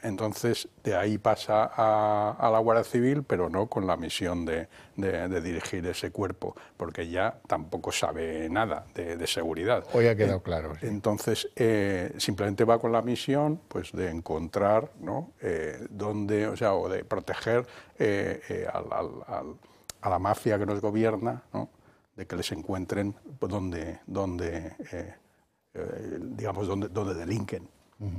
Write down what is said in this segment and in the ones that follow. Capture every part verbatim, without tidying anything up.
entonces de ahí pasa a, a la Guardia Civil, pero no con la misión de, de, de dirigir ese cuerpo, porque ya tampoco sabe nada de, de seguridad. Hoy ha quedado claro. Sí. Entonces eh, simplemente va con la misión, pues, de encontrar, ¿no?, eh, dónde, o sea, o de proteger eh, eh, al, al, al, a la mafia que nos gobierna, ¿no?, de que les encuentren pues, donde, donde eh, eh, digamos, donde, donde delinquen. Uh-huh.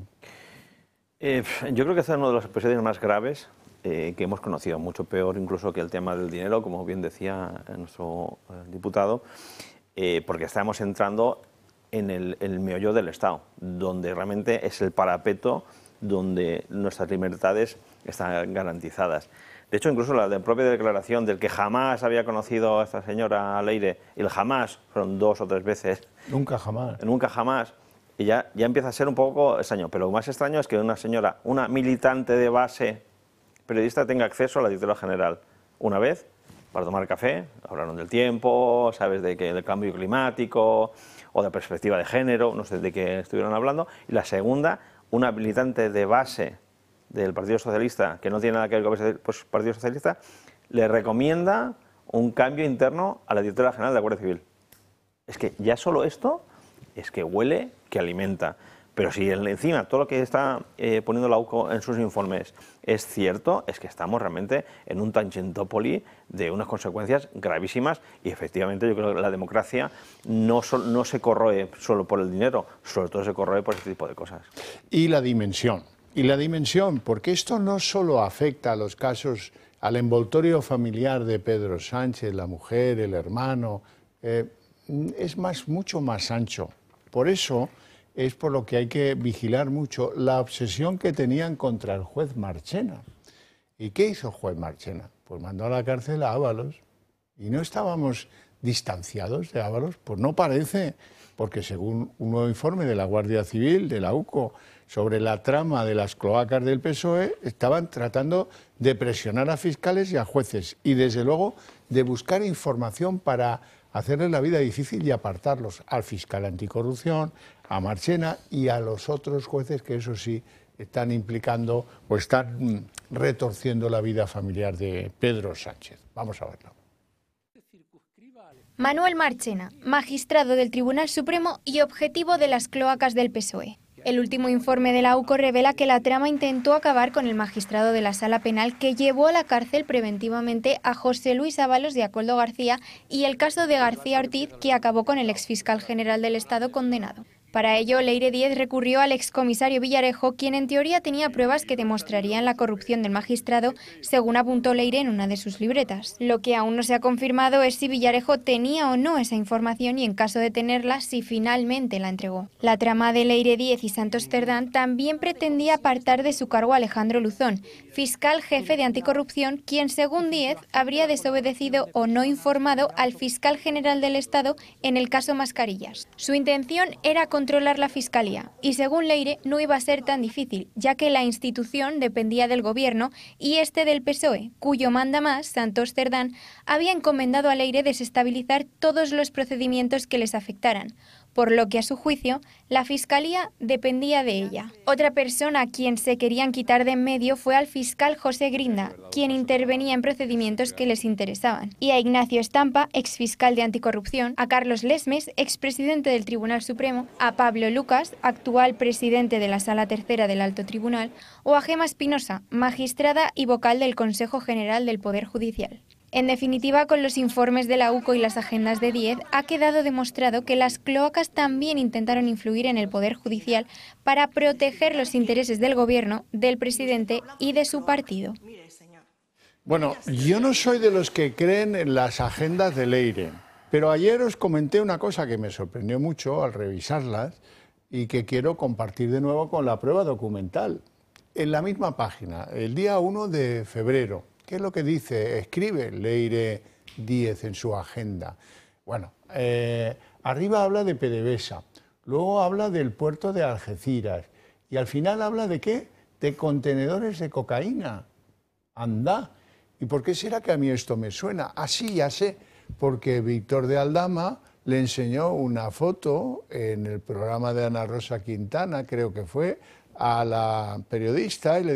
eh, yo creo que este es uno de los episodios más graves eh, que hemos conocido, mucho peor incluso que el tema del dinero, como bien decía nuestro eh, diputado, eh, porque estamos entrando en el, el meollo del Estado, donde realmente es el parapeto donde nuestras libertades están garantizadas. De hecho, incluso la de propia declaración del que jamás había conocido a esta señora Leire, y el jamás fueron dos o tres veces. Nunca jamás. Nunca jamás. Y ya, ya empieza a ser un poco extraño. Pero lo más extraño es que una señora, una militante de base periodista, tenga acceso a la titular general una vez para tomar café. Hablaron del tiempo, sabes, de que del cambio climático o de perspectiva de género, no sé de qué estuvieron hablando. Y la segunda, una militante de base del Partido Socialista, que no tiene nada que ver con el Partido Socialista, le recomienda un cambio interno a la directora general de la Guardia Civil. Es que ya solo esto es que huele, que alimenta. Pero si encima todo lo que está eh, poniendo la U C O en sus informes es cierto, es que estamos realmente en un Tangentopoli de unas consecuencias gravísimas y efectivamente yo creo que la democracia no, so, no se corroe solo por el dinero, sobre todo se corroe por este tipo de cosas. Y la dimensión. Y la dimensión, porque esto no solo afecta a los casos, al envoltorio familiar de Pedro Sánchez, la mujer, el hermano, eh, es más, mucho más ancho. Por eso es por lo que hay que vigilar mucho la obsesión que tenían contra el juez Marchena. ¿Y qué hizo el juez Marchena? Pues mandó a la cárcel a Ábalos. Y no estábamos distanciados de Ábalos, pues no parece, porque según un nuevo informe de la Guardia Civil, de la U C O, sobre la trama de las cloacas del P S O E, estaban tratando de presionar a fiscales y a jueces y, desde luego, de buscar información para hacerles la vida difícil y apartarlos al fiscal anticorrupción, a Marchena y a los otros jueces que, eso sí, están implicando o están retorciendo la vida familiar de Pedro Sánchez. Vamos a verlo. Manuel Marchena, magistrado del Tribunal Supremo y objetivo de las cloacas del P S O E. El último informe de la U C O revela que la trama intentó acabar con el magistrado de la Sala Penal que llevó a la cárcel preventivamente a José Luis Ábalos de Acoldo García y el caso de García Ortiz, que acabó con el exfiscal general del Estado condenado. Para ello, Leire Díez recurrió al excomisario Villarejo, quien en teoría tenía pruebas que demostrarían la corrupción del magistrado, según apuntó Leire en una de sus libretas. Lo que aún no se ha confirmado es si Villarejo tenía o no esa información y, en caso de tenerla, si finalmente la entregó. La trama de Leire Díez y Santos Cerdán también pretendía apartar de su cargo a Alejandro Luzón, fiscal jefe de anticorrupción, quien, según Díez, habría desobedecido o no informado al fiscal general del Estado en el caso Mascarillas. Su intención era controlar la Fiscalía y, según Leire, no iba a ser tan difícil, ya que la institución dependía del Gobierno y este del P S O E, cuyo mandamás, Santos Cerdán, había encomendado a Leire desestabilizar todos los procedimientos que les afectaran, por lo que, a su juicio, la Fiscalía dependía de ella. Otra persona a quien se querían quitar de en medio fue al fiscal José Grinda, quien intervenía en procedimientos que les interesaban, y a Ignacio Estampa, exfiscal de anticorrupción, a Carlos Lesmes, expresidente del Tribunal Supremo, a Pablo Lucas, actual presidente de la Sala Tercera del Alto Tribunal, o a Gema Espinosa, magistrada y vocal del Consejo General del Poder Judicial. En definitiva, con los informes de la U C O y las agendas de Díez, ha quedado demostrado que las cloacas también intentaron influir en el Poder Judicial para proteger los intereses del Gobierno, del presidente y de su partido. Bueno, yo no soy de los que creen en las agendas de Leire, pero ayer os comenté una cosa que me sorprendió mucho al revisarlas y que quiero compartir de nuevo con la prueba documental. En la misma página, el día uno de febrero, ¿qué es lo que dice? Escribe Leire Díez en su agenda. Bueno, eh, arriba habla de PDVSA, luego habla del puerto de Algeciras y al final habla de ¿qué? De contenedores de cocaína. Anda. ¿Y por qué será que a mí esto me suena? Así ya sé, porque Víctor de Aldama le enseñó una foto en el programa de Ana Rosa Quintana, creo que fue, a la periodista y le